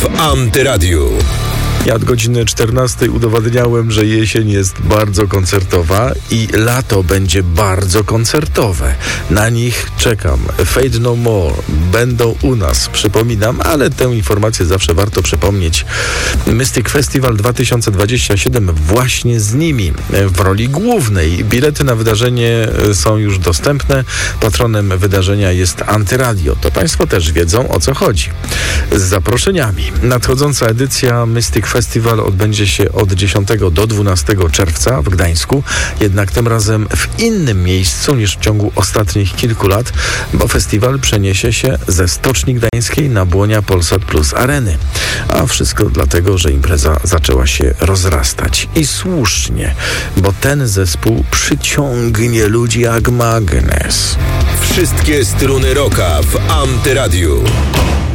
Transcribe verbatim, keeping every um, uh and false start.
w Antyradiu. Ja od godziny czternastej udowadniałem, że jesień jest bardzo koncertowa i lato będzie bardzo koncertowe. Na nich czekam. Fade No More będą u nas, przypominam, ale tę informację zawsze warto przypomnieć. Mystic Festival dwa tysiące dwudziesty siódmy właśnie z nimi w roli głównej. Bilety na wydarzenie są już dostępne. Patronem wydarzenia jest Antyradio. To Państwo też wiedzą, o co chodzi. Z zaproszeniami. Nadchodząca edycja Mystic Festival odbędzie się od dziesiątego do dwunastego czerwca w Gdańsku, jednak tym razem w innym miejscu niż w ciągu ostatnich kilku lat, bo festiwal przeniesie się ze Stoczni Gdańskiej na Błonia Polsat Plus Areny. A wszystko dlatego, że impreza zaczęła się rozrastać. I słusznie, bo ten zespół przyciągnie ludzi jak magnes. Wszystkie struny rocka w Antyradiu.